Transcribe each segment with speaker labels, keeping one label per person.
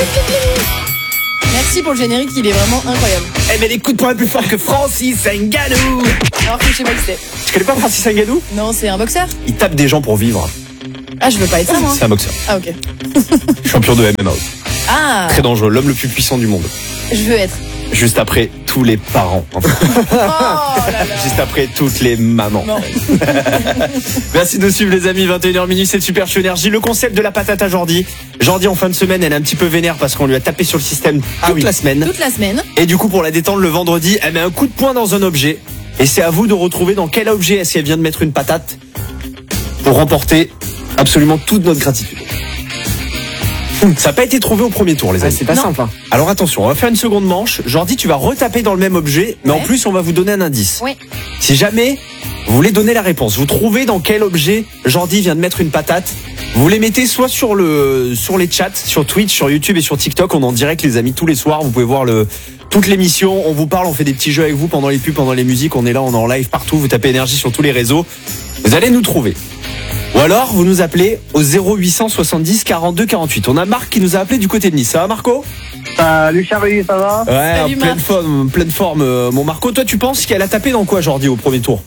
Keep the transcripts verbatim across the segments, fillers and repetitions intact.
Speaker 1: Merci pour le générique, il est vraiment incroyable.
Speaker 2: Eh mais les coups de poing plus forts que Francis Ngannou.
Speaker 1: Alors que je sais pas qui c'est.
Speaker 2: Tu connais pas Francis Ngannou?
Speaker 1: Non, c'est un boxeur.
Speaker 2: Il tape des gens pour vivre.
Speaker 1: Ah, je veux pas être ça, moi.
Speaker 2: C'est un boxeur.
Speaker 1: Ah, ok.
Speaker 2: Champion de M M A.
Speaker 1: Ah.
Speaker 2: Très dangereux, l'homme le plus puissant du monde.
Speaker 1: Je veux être.
Speaker 2: Juste après tous les parents. Enfin.
Speaker 1: Oh là là.
Speaker 2: Juste après toutes les mamans.
Speaker 1: Non.
Speaker 2: Merci de nous suivre les amis, vingt et une heures minuit, c'est le Super Show Énergie. Le concept de la patate à Jordi. Jordi en fin de semaine, elle est un petit peu vénère parce qu'on lui a tapé sur le système toute
Speaker 1: ah oui.
Speaker 2: la semaine.
Speaker 1: Toute la semaine.
Speaker 2: Et du coup pour la détendre le vendredi, elle met un coup de poing dans un objet. Et c'est à vous de retrouver dans quel objet est-ce qu'elle vient de mettre une patate pour remporter absolument toute notre gratitude. Ça n'a pas été trouvé au premier tour, les amis.
Speaker 3: Ah, c'est pas
Speaker 1: Non.
Speaker 3: simple. Hein.
Speaker 2: Alors attention, on va faire une seconde manche. Jordi, tu vas retaper dans le même objet, mais
Speaker 1: Ouais.
Speaker 2: en plus, on va vous donner un indice.
Speaker 1: Oui.
Speaker 2: Si jamais vous voulez donner la réponse, vous trouvez dans quel objet Jordi vient de mettre une patate, vous les mettez soit sur le sur les chats, sur Twitch, sur YouTube et sur TikTok. On est en direct, les amis, tous les soirs. Vous pouvez voir le toute l'émission. On vous parle, on fait des petits jeux avec vous pendant les pubs, pendant les musiques. On est là, on est en live partout. Vous tapez énergie sur tous les réseaux. Vous allez nous trouver. Ou alors, vous nous appelez au zéro huit cent soixante-dix quarante-deux quarante-huit. On a Marc qui nous a appelé du côté de Nice. Ça va, Marco?
Speaker 4: Salut Charlie, ça va?
Speaker 2: Ouais,
Speaker 1: Salut,
Speaker 2: en pleine
Speaker 1: Marc.
Speaker 2: forme, pleine forme, euh, mon Marco. Toi, tu penses qu'elle a tapé dans quoi, Jordi, au premier tour?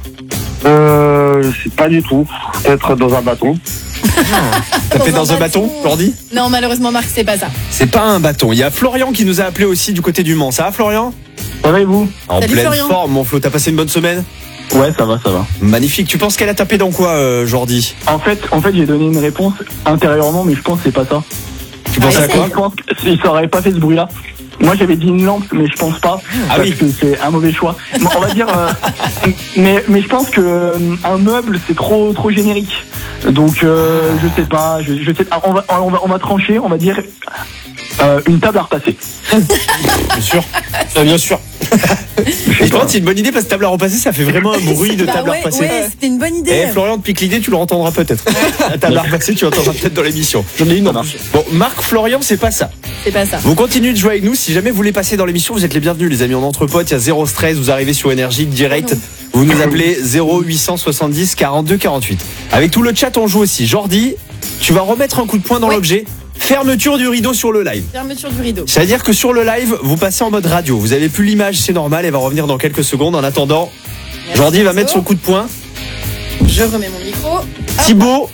Speaker 4: Euh, je sais pas du tout. Peut-être dans un bâton.
Speaker 2: Tapé
Speaker 1: Dans un
Speaker 2: dans un bâton,
Speaker 1: bâton.
Speaker 2: Jordi?
Speaker 1: Non, malheureusement, Marc, c'est pas ça.
Speaker 2: C'est pas un bâton. Il y a Florian qui nous a appelé aussi du côté du Mans. Ça va, Florian?
Speaker 4: Ça va et vous?
Speaker 2: En
Speaker 1: Salut,
Speaker 2: pleine
Speaker 1: Florian.
Speaker 2: forme, mon Flo. T'as passé une bonne semaine?
Speaker 4: Ouais, ça va, ça va.
Speaker 2: Magnifique. Tu penses qu'elle a tapé dans quoi, euh, Jordi?
Speaker 4: En fait, en fait, j'ai donné une réponse intérieurement, mais je pense que c'est pas ça.
Speaker 2: Tu penses
Speaker 1: Ah,
Speaker 2: à quoi?
Speaker 4: Je pense qu'il s'aurait pas fait ce bruit-là. Moi, j'avais dit une lampe, mais je pense pas.
Speaker 2: Ah
Speaker 4: parce
Speaker 2: oui.
Speaker 4: que c'est un mauvais choix. Bon, on va dire, euh, mais mais je pense que euh, un meuble, c'est trop trop générique. Donc, euh, je sais pas. Je, je sais. On va on va on va trancher. On va dire euh, une table à repasser.
Speaker 2: Bien sûr. Euh, bien sûr. Et je pense que c'est une bonne idée parce que table à repasser, ça fait vraiment un bruit de
Speaker 1: Bah
Speaker 2: table
Speaker 1: ouais,
Speaker 2: à repasser.
Speaker 1: ouais, c'était une bonne idée.
Speaker 2: Eh Florian, depuis que l'idée, tu le entendras peut-être. La table à repasser, tu l'entendras peut-être dans l'émission. J'en ai une en plus. Bon, Marc, Florian, c'est pas ça.
Speaker 1: C'est pas ça.
Speaker 2: Vous continuez de jouer avec nous. Si jamais vous voulez passer dans l'émission, vous êtes les bienvenus, les amis. En entre potes, il y a zéro stress. Vous arrivez sur Énergie direct. Vous nous appelez zéro huit cent soixante-dix quarante-deux quarante-huit. Avec tout le chat, on joue aussi. Jordi, tu vas remettre un coup de poing dans
Speaker 1: Ouais.
Speaker 2: l'objet. Fermeture du rideau sur le live.
Speaker 1: Fermeture du rideau.
Speaker 2: C'est-à-dire que sur le live, vous passez en mode radio. Vous avez plus l'image, c'est normal. Elle va revenir dans quelques secondes. En attendant,
Speaker 1: Merci,
Speaker 2: Jordi va
Speaker 1: Marceau.
Speaker 2: mettre son coup de poing.
Speaker 1: Je remets mon micro.
Speaker 2: Thibaut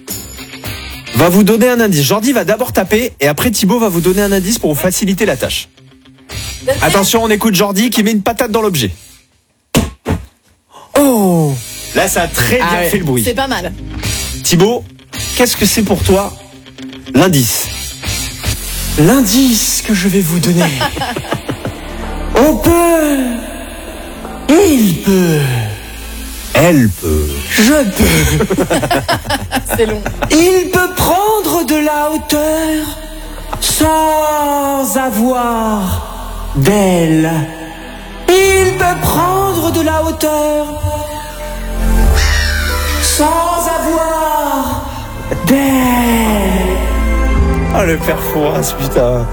Speaker 2: va vous donner un indice. Jordi va d'abord taper et après Thibaut va vous donner un indice pour vous faciliter la tâche. Attention, on écoute Jordi qui met une patate dans l'objet. Oh! Là, ça a très bien
Speaker 3: Ah ouais.
Speaker 2: fait le bruit.
Speaker 1: C'est pas mal.
Speaker 2: Thibaut, qu'est-ce que c'est pour toi l'indice? L'indice que je vais vous donner. On peut. Il peut. Elle peut. Je peux.
Speaker 1: C'est long.
Speaker 2: Il peut prendre de la hauteur sans avoir d'aile. Il peut prendre de la hauteur sans avoir d'aile. Ah, le père Fouras, putain.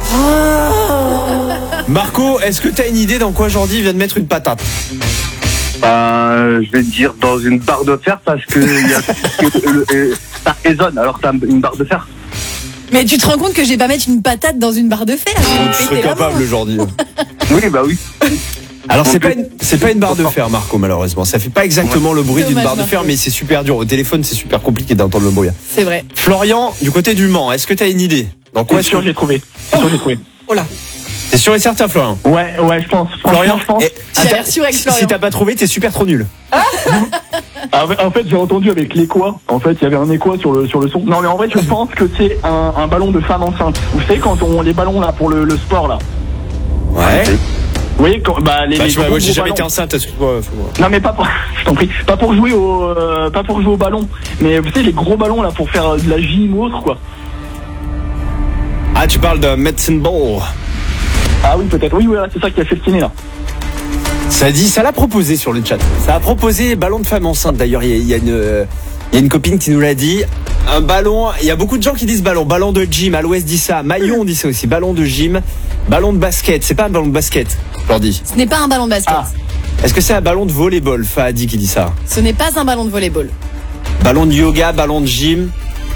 Speaker 2: Marco, est-ce que t'as une idée dans quoi Jordi vient de mettre une patate?
Speaker 4: Euh, je vais te dire dans une barre de fer parce que il y a, le- euh, ça résonne alors que t'as une barre de fer.
Speaker 1: Mais tu te rends compte que je vais pas mettre une patate dans une barre de fer? Je vais me
Speaker 2: Tu serais
Speaker 1: péter la main.
Speaker 2: capable, Jordi.
Speaker 4: Oui, bah oui.
Speaker 2: Alors c'est pas une, c'est pas une barre de fer, Marco, malheureusement. Ça fait pas exactement le bruit d'une
Speaker 1: Dommage,
Speaker 2: barre de fer,
Speaker 1: Marco.
Speaker 2: mais c'est super dur. Au téléphone, c'est super compliqué d'entendre le bruit.
Speaker 1: C'est vrai.
Speaker 2: Florian, du côté du Mans, est-ce que t'as une idée? Dans quoi
Speaker 4: C'est
Speaker 2: est-ce
Speaker 4: sûr,
Speaker 2: que...
Speaker 4: j'ai trouvé. C'est sûr, j'ai trouvé.
Speaker 2: Oh là. T'es sûr et certain, Florian?
Speaker 4: Ouais, ouais, je pense. Franchement,
Speaker 2: Florian,
Speaker 4: je pense.
Speaker 2: eh,
Speaker 1: Tu
Speaker 2: si
Speaker 1: as
Speaker 2: t'as-
Speaker 1: l'air sûr avec
Speaker 2: si-
Speaker 1: Florian.
Speaker 2: si t'as pas trouvé, t'es super trop nul.
Speaker 4: Ah, ouais, en fait, j'ai entendu avec l'écho. En fait, il y avait un écho sur le sur le son. Non, mais en vrai, je pense que c'est un, un ballon de femme enceinte. Vous savez quand on les ballons là pour le, le sport là.
Speaker 2: Ouais.
Speaker 4: Vous voyez quand bah les.
Speaker 2: Bah,
Speaker 4: les
Speaker 2: je vois,
Speaker 4: gros,
Speaker 2: moi, j'ai
Speaker 4: gros
Speaker 2: jamais
Speaker 4: ballons.
Speaker 2: été enceinte, excuse-moi. Fais-moi.
Speaker 4: Non mais pas pour, je t'en prie, pas pour jouer au, euh, pas pour jouer au ballon, mais vous savez les gros ballons là pour faire euh, de la gym ou autre quoi.
Speaker 2: Ah, tu parles de medicine ball.
Speaker 4: Ah oui peut-être, oui voilà c'est ça qui a fait le kiné là.
Speaker 2: Ça dit, ça l'a proposé sur le chat. Ça a proposé ballon de femme enceinte. D'ailleurs, il y, a- il y a une, euh, il y a une copine qui nous l'a dit. Un ballon. Il y a beaucoup de gens qui disent ballon. Ballon de gym. Alouest dit ça. Maillon dit ça aussi. Ballon de gym. Ballon de basket. C'est pas un ballon de basket. Je leur dis.
Speaker 1: Ce n'est pas un ballon de basket.
Speaker 4: Ah.
Speaker 2: Est-ce que c'est un ballon de volleyball? Fahadi qui dit ça.
Speaker 1: Ce n'est pas un ballon de volleyball.
Speaker 2: Ballon de yoga. Ballon de gym.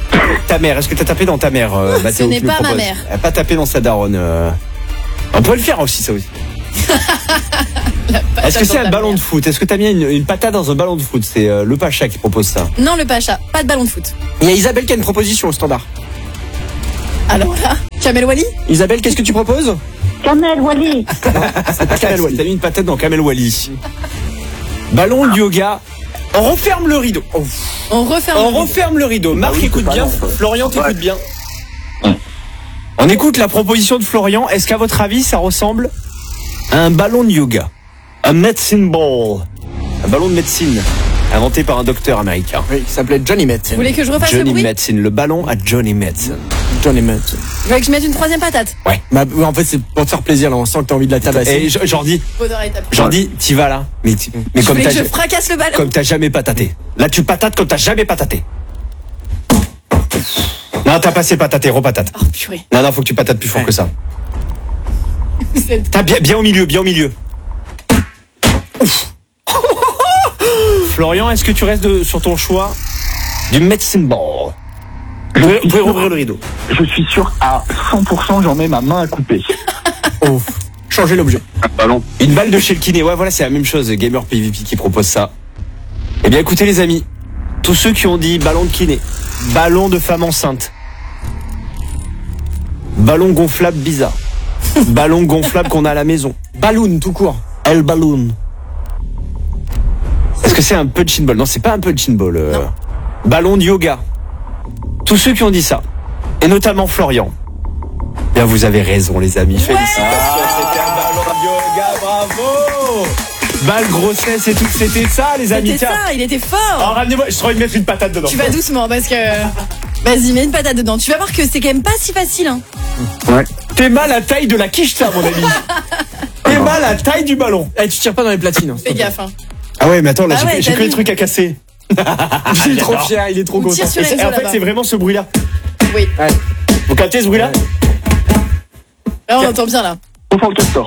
Speaker 2: ta mère. Est-ce que t'as tapé dans ta mère euh, Mathéo,
Speaker 1: n'est
Speaker 2: qui nous
Speaker 1: pas ma
Speaker 2: propose.
Speaker 1: mère.
Speaker 2: Elle a pas tapé dans sa daronne. euh. On peut le faire aussi, ça aussi. Est-ce que c'est un ballon de foot? Est-ce que t'as mis une, une patate dans un ballon de foot? C'est euh, le Pacha qui propose ça.
Speaker 1: Non, le Pacha, pas de ballon de foot.
Speaker 2: Il y a Isabelle qui a une proposition au standard.
Speaker 1: Alors là, Kamel Wally?
Speaker 2: Isabelle, qu'est-ce que tu proposes?
Speaker 3: Kamel Wally.
Speaker 2: C'est pas Kamel Wally. T'as mis une patate dans Kamel Wally. Ballon de yoga. On referme le rideau. Oh.
Speaker 1: On referme.
Speaker 2: On
Speaker 1: le rideau.
Speaker 2: referme le rideau. Marc,
Speaker 4: Ah oui,
Speaker 2: écoute
Speaker 4: c'est
Speaker 2: bien.
Speaker 4: pas mal, ça.
Speaker 2: Florian, t'écoutes
Speaker 4: Ouais.
Speaker 2: bien. On écoute la proposition de Florian. Est-ce qu'à votre avis, ça ressemble à un ballon de yoga? Un medicine ball. Un ballon de médecine. Inventé par un docteur américain.
Speaker 5: Oui, qui s'appelait Johnny Met.
Speaker 1: Vous voulez que je refasse le
Speaker 2: Johnny
Speaker 1: bruit?
Speaker 2: Medicine. Le ballon à Johnny Medicine.
Speaker 5: Johnny Met.
Speaker 1: Vous voulez que je mette une troisième patate?
Speaker 5: Bah, ouais, en fait, c'est pour te faire plaisir, là. On sent que t'as envie de la tabasser.
Speaker 2: Et J- Jordi,
Speaker 1: Faudra étaper.
Speaker 2: Jordi, t'y vas là. Mais, tu- mais
Speaker 1: Vous
Speaker 2: comme
Speaker 1: voulez
Speaker 2: t'as
Speaker 1: que je fracasse le ballon?
Speaker 2: comme t'as jamais pataté. Là, tu patates comme t'as jamais pataté. Non, t'as passé pataté, repatate.
Speaker 1: Oh purée.
Speaker 2: Non, non, faut que tu patates plus fort
Speaker 5: Ouais.
Speaker 2: que ça.
Speaker 1: Vous êtes-
Speaker 2: T'as bien, bien au milieu, bien au milieu. Ouf. Florian, est-ce que tu restes de- sur ton choix du medicine ball? Vous pouvez, vous pouvez rouvrir le rideau.
Speaker 4: Je suis sûr à cent pour cent, j'en mets ma main à couper.
Speaker 5: Oh, changer l'objet.
Speaker 4: Ballon.
Speaker 2: Une balle de chez le kiné. Ouais, voilà, c'est la même chose. Gamer P V P qui propose ça. Eh bien, écoutez, les amis. Tous ceux qui ont dit ballon de kiné, ballon de femme enceinte, ballon gonflable bizarre, ballon gonflable qu'on a à la maison,
Speaker 5: Balloon, tout court.
Speaker 2: El balloon. Est-ce que c'est un punching ball? Non, c'est pas un punching ball. euh. Ballon de yoga. Tous ceux qui ont dit ça, et notamment Florian. Bien, vous avez raison, les amis. Félicitations, c'était un ballon de yoga, bravo. Balle grossesse et tout, c'était ça, les amis.
Speaker 1: C'était
Speaker 2: Tiens.
Speaker 1: ça, il était
Speaker 2: Oh,
Speaker 1: fort.
Speaker 2: ramenez-moi, je trouve de mettre une patate dedans.
Speaker 1: Tu vas doucement parce que. Vas-y, mets une patate dedans. Tu vas voir que c'est quand même pas si facile, hein.
Speaker 4: Ouais.
Speaker 2: T'es mal à taille de la quicheta, mon ami. T'es mal à taille du ballon.
Speaker 5: Eh, tu tires pas dans les platines. hein, s'il
Speaker 1: Fais
Speaker 5: te plaît.
Speaker 1: gaffe, hein.
Speaker 2: Ah ouais, mais attends, là,
Speaker 1: Ah
Speaker 2: j'ai
Speaker 1: ouais,
Speaker 2: j'ai
Speaker 1: t'as
Speaker 2: que les
Speaker 1: vu.
Speaker 2: trucs à casser.
Speaker 5: Il est trop fier, il est trop
Speaker 1: On
Speaker 5: content.
Speaker 1: tire sur
Speaker 2: Et, c'est-
Speaker 1: Enzo
Speaker 2: et en fait,
Speaker 1: là-bas.
Speaker 2: c'est vraiment ce bruit-là.
Speaker 1: Oui.
Speaker 5: Ouais.
Speaker 2: Vous captez ce bruit-là?
Speaker 1: Là, on entend bien, là.
Speaker 4: On sent le castor.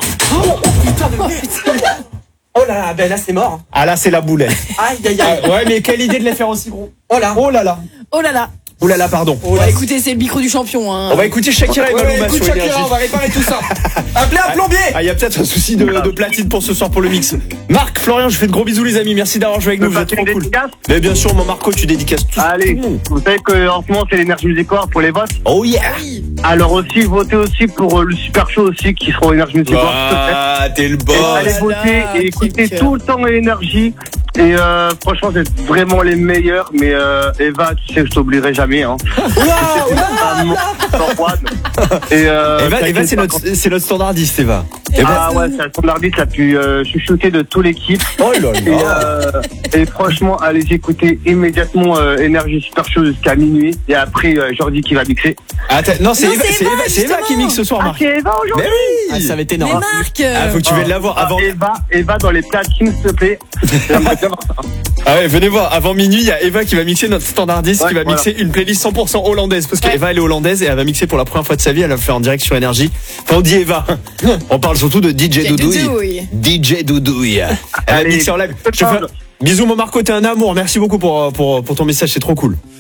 Speaker 5: Oh là là, ben là, c'est mort.
Speaker 2: Ah là, c'est la boulette.
Speaker 5: Aïe, aïe, aïe.
Speaker 2: Ah, ouais, mais quelle idée de les faire aussi gros.
Speaker 5: Oh là.
Speaker 2: Oh là là.
Speaker 1: Oh là là.
Speaker 2: Oh là là, pardon.
Speaker 5: Oh là.
Speaker 1: Bah, écoutez, c'est le micro du champion, hein.
Speaker 2: On va écouter Shakira et
Speaker 5: Ouais,
Speaker 2: Maluma
Speaker 5: écoute,
Speaker 2: sur
Speaker 5: Shakira,
Speaker 2: Énergie.
Speaker 5: on va réparer tout ça. Appelez un plombier.
Speaker 2: Ah, il y a peut-être un souci de, de platine pour ce soir pour le mix. Marc, Florian, je fais de gros bisous, les amis. Merci d'avoir joué avec nous. Vous êtes trop cool. Mais bien sûr, mon Marco, tu dédicaces tout.
Speaker 6: Allez,
Speaker 2: tout le monde.
Speaker 6: vous savez qu'en ce moment c'est l'énergie Music Award pour les votes.
Speaker 2: Oh yeah.
Speaker 6: Alors aussi, votez aussi pour euh, le super show aussi qui sera au Énergie Music Award.
Speaker 2: Ah, t'es le
Speaker 6: Et
Speaker 2: boss.
Speaker 6: allez
Speaker 1: là
Speaker 6: voter
Speaker 1: là,
Speaker 6: et écoutez
Speaker 1: quel
Speaker 6: tout le temps l'énergie. Et euh, franchement, vous êtes vraiment les meilleurs. Mais euh, Eva, tu sais que je t'oublierai jamais. Hein. Ah, mon number one. Et euh,
Speaker 2: Eva,
Speaker 6: t'inquiète
Speaker 2: Eva c'est
Speaker 6: pas,
Speaker 2: notre, c'est notre standardiste, Eva. Eva.
Speaker 6: Ah ouais, c'est la standardiste la plus euh, chouchoutée de toute l'équipe.
Speaker 2: Oh là
Speaker 6: Et,
Speaker 2: là.
Speaker 6: euh, et franchement, allez écouter immédiatement euh, Énergie Super Show jusqu'à minuit. Et après, euh, Jordi qui va mixer.
Speaker 2: Attends, non, c'est
Speaker 1: Non,
Speaker 2: Eva,
Speaker 1: c'est
Speaker 2: c'est
Speaker 1: Eva,
Speaker 2: Eva, c'est Eva qui
Speaker 1: justement.
Speaker 2: mixe ce soir,
Speaker 6: Ah,
Speaker 2: Marc.
Speaker 6: c'est Eva aujourd'hui.
Speaker 2: Mais oui.
Speaker 5: Ah, ça va être
Speaker 1: Mais
Speaker 5: énorme.
Speaker 1: Marc.
Speaker 2: Ah, faut que tu viennes la voir avant.
Speaker 6: Ah, Eva, Eva dans les platines, s'il te plaît. J'aimerais bien voir ça.
Speaker 2: Ah ouais, venez voir. Avant minuit, il y a Eva qui va mixer notre standardiste,
Speaker 6: Ouais,
Speaker 2: qui va
Speaker 6: voilà.
Speaker 2: mixer une playlist cent pour cent hollandaise. Parce
Speaker 1: Ouais.
Speaker 2: qu'Eva, elle est hollandaise et elle va mixer pour la première fois de sa vie. Elle va le faire en direct sur Énergie. Enfin, on dit Eva. On parle surtout de D J
Speaker 1: J'ai
Speaker 2: Doudouille.
Speaker 1: Doudouille.
Speaker 2: D J Doudouille. Elle va
Speaker 6: Allez,
Speaker 2: mixer en live. Je te fais- Bisous, mon Marco, t'es un amour. Merci beaucoup pour, pour, pour ton message. C'est trop cool.